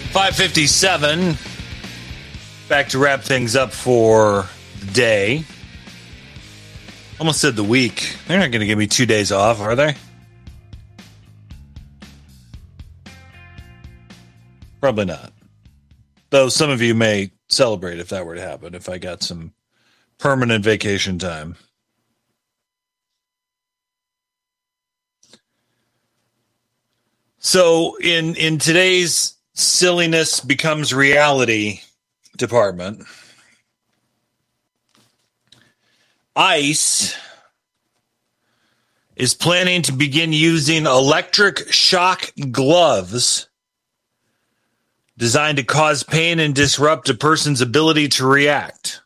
5:57. Back to wrap things up for the day. Almost said the week. They're not going to give me 2 days off, are they? Probably not. Though some of you may celebrate if that were to happen, if I got some permanent vacation time. So in today's silliness becomes reality department, ICE is planning to begin using electric shock gloves designed to cause pain and disrupt a person's ability to react.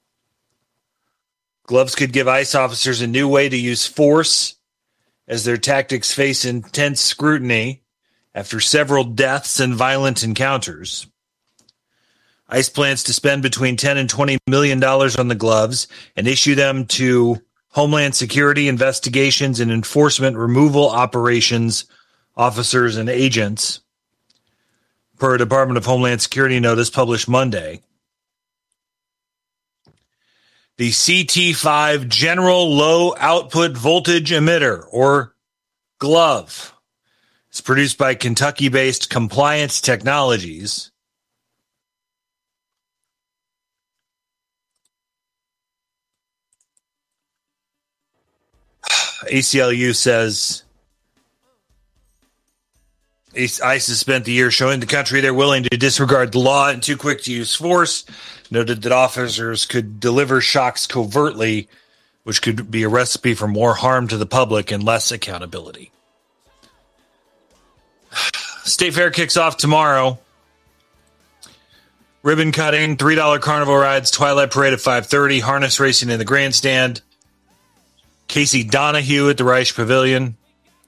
Gloves could give ICE officers a new way to use force as their tactics face intense scrutiny after several deaths and violent encounters. ICE plans to spend between $10 and $20 million on the gloves and issue them to Homeland Security investigations and enforcement removal operations officers and agents, per a Department of Homeland Security notice published Monday. The CT5 General Low Output Voltage Emitter, or GLOVE, is produced by Kentucky-based Compliance Technologies. ACLU says ICE has spent the year showing the country they're willing to disregard the law and too quick to use force. Noted that officers could deliver shocks covertly, which could be a recipe for more harm to the public and less accountability. State Fair kicks off tomorrow. Ribbon cutting, $3 carnival rides, Twilight Parade at 5:30, harness racing in the grandstand. Casey Donahue at the Reich Pavilion.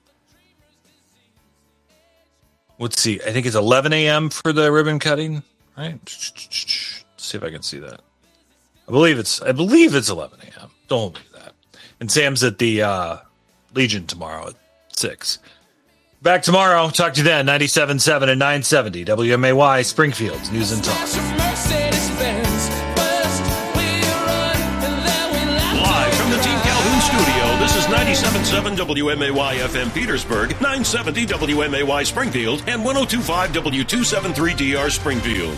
Let's see. I think it's 11 a.m. for the ribbon cutting, right? Let's see if I can see that. I believe it's 11 a.m. Don't hold me to that. And Sam's at the Legion tomorrow at 6. Back tomorrow. Talk to you then. 97.7 and 970 WMAY Springfield's News and Talk. This is 97.7 WMAY FM Petersburg, 970 WMAY Springfield, and 102.5 W273DR Springfield.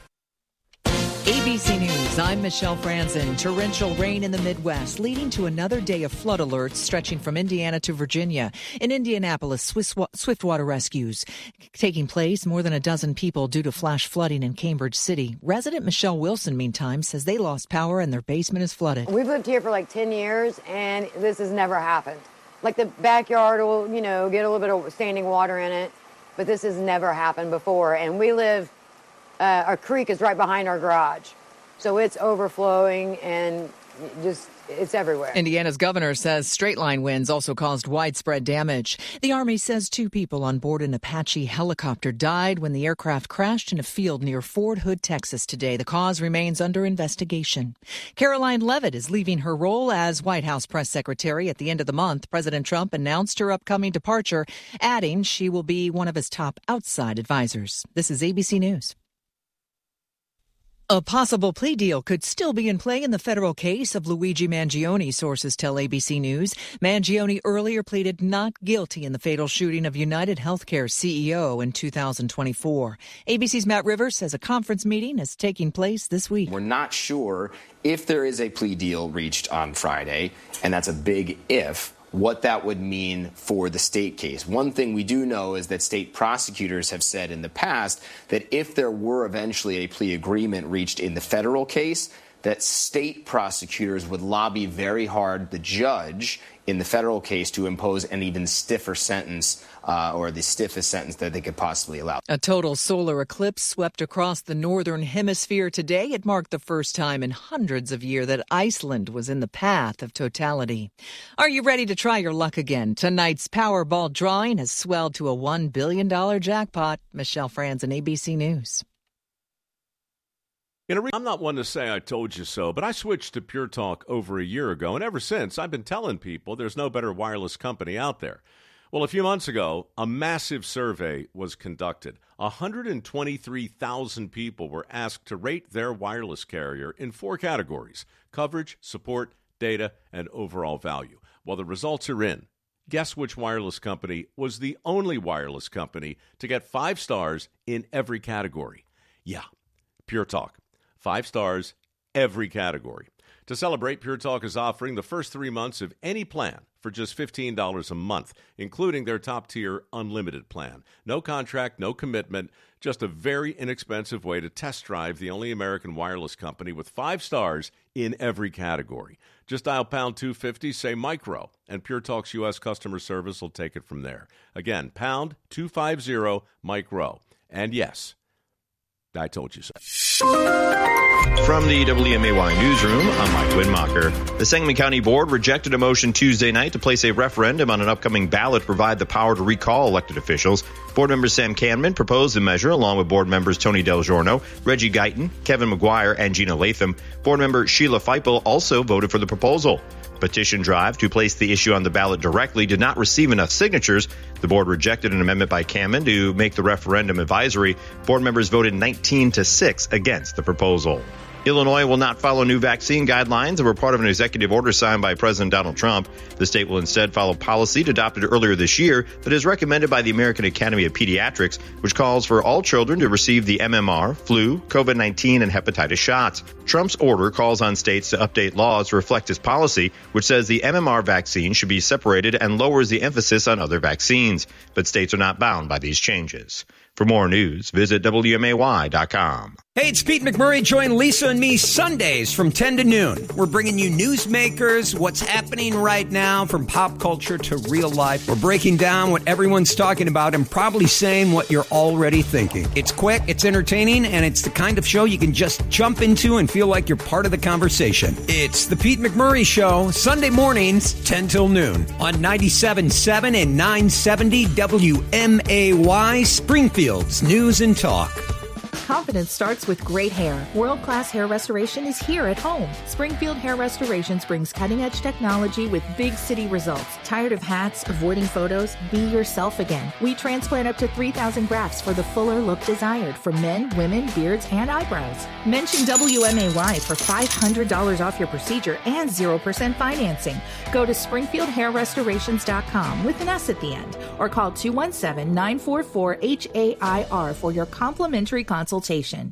ABC News, I'm Michelle Franzen. Torrential rain in the Midwest, leading to another day of flood alerts stretching from Indiana to Virginia. In Indianapolis, swiftwater rescues taking place. More than a dozen people due to flash flooding in Cambridge City. Resident Michelle Wilson, meantime, says they lost power and their basement is flooded. We've lived here for like 10 years, and this has never happened. Like the backyard will, get a little bit of standing water in it, but this has never happened before. And we live... our creek is right behind our garage, so it's overflowing and it's everywhere. Indiana's governor says straight-line winds also caused widespread damage. The Army says 2 people on board an Apache helicopter died when the aircraft crashed in a field near Fort Hood, Texas today. The cause remains under investigation. Caroline Leavitt is leaving her role as White House press secretary at the end of the month. President Trump announced her upcoming departure, adding she will be one of his top outside advisors. This is ABC News. A possible plea deal could still be in play in the federal case of Luigi Mangione, sources tell ABC News. Mangione earlier pleaded not guilty in the fatal shooting of United Healthcare CEO in 2024. ABC's Matt Rivers says a conference meeting is taking place this week. We're not sure if there is a plea deal reached on Friday, and that's a big if, what that would mean for the state case. One thing we do know is that state prosecutors have said in the past that if there were eventually a plea agreement reached in the federal case, that state prosecutors would lobby very hard the judge in the federal case to impose an even stiffer sentence or the stiffest sentence that they could possibly allow. A total solar eclipse swept across the northern hemisphere today. It marked the first time in hundreds of years that Iceland was in the path of totality. Are you ready to try your luck again? Tonight's Powerball drawing has swelled to a $1 billion jackpot. Michelle Franzen, ABC News. I'm not one to say I told you so, but I switched to Pure Talk over a year ago, and ever since I've been telling people there's no better wireless company out there. Well, a few months ago, a massive survey was conducted. 123,000 people were asked to rate their wireless carrier in 4 categories: coverage, support, data, and overall value. Well, the results are in. Guess which wireless company was the only wireless company to get 5 stars in every category? Yeah, Pure Talk. 5 stars, every category. To celebrate, Pure Talk is offering the first 3 months of any plan for just $15 a month, including their top-tier unlimited plan. No contract, no commitment, just a very inexpensive way to test drive the only American wireless company with 5 stars in every category. Just dial pound 250, say micro, and Pure Talk's U.S. customer service will take it from there. Again, pound 250 micro. And yes, I told you so. From the WMAY newsroom, I'm Mike Winmacher. The Sangamon County Board rejected a motion Tuesday night to place a referendum on an upcoming ballot to provide the power to recall elected officials. Board member Sam Canman proposed the measure along with board members Tony Del Giorno, Reggie Guyton, Kevin McGuire, and Gina Latham. Board member Sheila Feipel also voted for the proposal. Petition drive to place the issue on the ballot directly did not receive enough signatures. The board rejected an amendment by Canman to make the referendum advisory. Board members voted 19-6 against the proposal. Illinois will not follow new vaccine guidelines that were part of an executive order signed by President Donald Trump. The state will instead follow policy adopted earlier this year that is recommended by the American Academy of Pediatrics, which calls for all children to receive the MMR, flu, COVID-19, and hepatitis shots. Trump's order calls on states to update laws to reflect his policy, which says the MMR vaccine should be separated and lowers the emphasis on other vaccines. But states are not bound by these changes. For more news, visit WMAY.com. Hey, it's Pete McMurray. Join Lisa and me Sundays from 10 to noon. We're bringing you newsmakers, what's happening right now from pop culture to real life. We're breaking down what everyone's talking about and probably saying what you're already thinking. It's quick, it's entertaining, and it's the kind of show you can just jump into and feel like you're part of the conversation. It's the Pete McMurray Show, Sunday mornings, 10 till noon on 97.7 and 970 WMAY, Springfield's News and Talk. Confidence starts with great hair. World-class hair restoration is here at home. Springfield Hair Restorations brings cutting-edge technology with big city results. Tired of hats, avoiding photos? Be yourself again. We transplant up to 3,000 grafts for the fuller look desired for men, women, beards, and eyebrows. Mention WMAY for $500 off your procedure and 0% financing. Go to SpringfieldHairRestorations.com with an S at the end or call 217-944-HAIR for your complimentary consultation.